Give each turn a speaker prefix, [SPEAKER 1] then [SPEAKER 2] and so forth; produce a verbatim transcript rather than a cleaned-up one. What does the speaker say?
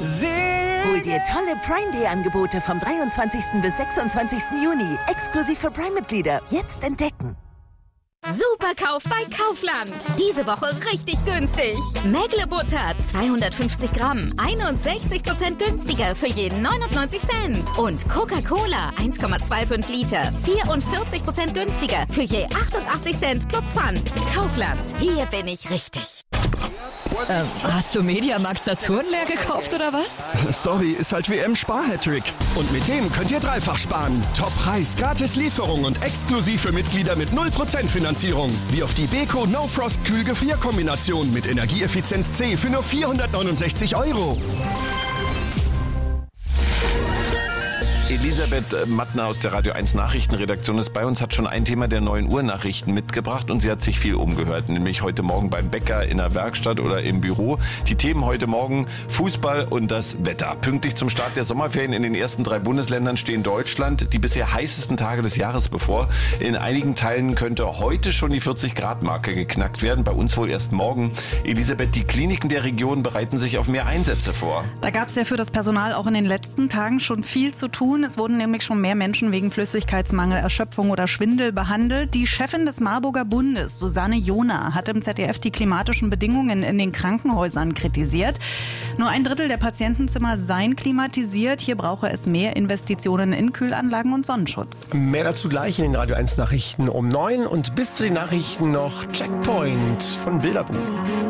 [SPEAKER 1] Hol dir tolle Prime Day Angebote vom dreiundzwanzigsten bis sechsundzwanzigsten Juni. Exklusiv für Prime-Mitglieder. Jetzt entdecken.
[SPEAKER 2] Superkauf bei Kaufland. Diese Woche richtig günstig. Mägle-Butter zweihundertfünfzig Gramm, einundsechzig Prozent günstiger für jeden neunundneunzig Cent. Und Coca-Cola eins Komma fünfundzwanzig Liter, vierundvierzig Prozent günstiger für je achtundachtzig Cent plus Pfand. Kaufland, hier bin ich richtig.
[SPEAKER 3] Ähm, hast du Mediamarkt Saturn leer gekauft oder was?
[SPEAKER 4] Sorry, ist halt W M-Spar-Hattrick. Und mit dem könnt ihr dreifach sparen. Top-Preis, gratis Lieferung und exklusiv für Mitglieder mit null Prozent Finanzierung. Wie auf die Beko No Frost Kühlgefrierkombination mit Energieeffizienz C für nur vierhundertneunundsechzig Euro.
[SPEAKER 5] Elisabeth Mattner aus der Radio eins Nachrichtenredaktion ist bei uns, hat schon ein Thema der neun Uhr Nachrichten mitgebracht und sie hat sich viel umgehört, nämlich heute Morgen beim Bäcker, in der Werkstatt oder im Büro. Die Themen heute Morgen: Fußball und das Wetter. Pünktlich zum Start der Sommerferien in den ersten drei Bundesländern stehen Deutschland die bisher heißesten Tage des Jahres bevor. In einigen Teilen könnte heute schon die vierzig Grad Marke geknackt werden, bei uns wohl erst morgen. Elisabeth, die Kliniken der Region bereiten sich auf mehr Einsätze vor.
[SPEAKER 6] Da gab es ja für das Personal auch in den letzten Tagen schon viel zu tun. Es wurden nämlich schon mehr Menschen wegen Flüssigkeitsmangel, Erschöpfung oder Schwindel behandelt. Die Chefin des Marburger Bundes, Susanne Jona, hat im Z D F die klimatischen Bedingungen in den Krankenhäusern kritisiert. Nur ein Drittel der Patientenzimmer seien klimatisiert. Hier brauche es mehr Investitionen in Kühlanlagen und Sonnenschutz.
[SPEAKER 7] Mehr dazu gleich in den Radio eins Nachrichten um neun und bis zu den Nachrichten noch Checkpoint von Bilderbuch.